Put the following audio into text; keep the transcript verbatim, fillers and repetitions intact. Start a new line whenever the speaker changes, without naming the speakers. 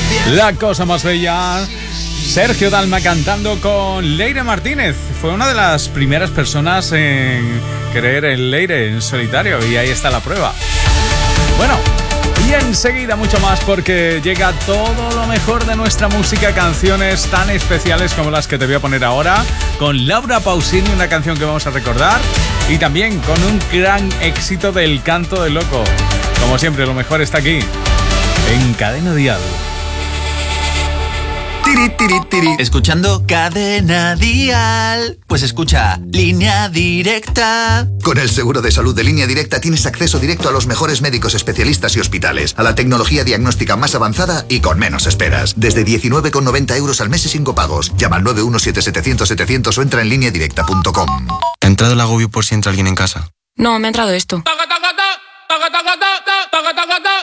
La cosa más bella. Sergio Dalma cantando con Leire Martínez. Fue una de las primeras personas en creer en Leire en solitario y ahí está la prueba. Bueno, y enseguida mucho más porque llega todo lo mejor de nuestra música, canciones tan especiales como las que te voy a poner ahora, con Laura Pausini, una canción que vamos a recordar, y también con un gran éxito del Canto del Loco. Como siempre, lo mejor está aquí, en Cadena Dial.
Tiri, tiri, tiri. Escuchando Cadena Dial. Pues escucha Línea Directa.
Con el seguro de salud de Línea Directa tienes acceso directo a los mejores médicos especialistas y hospitales, a la tecnología diagnóstica más avanzada y con menos esperas. Desde diecinueve con noventa euros al mes y sin copagos. Llama al nueve uno siete setecientos setecientos o entra en línea directa punto com.
¿Te ha entrado el agobio por si entra alguien en casa?
No, me ha entrado esto.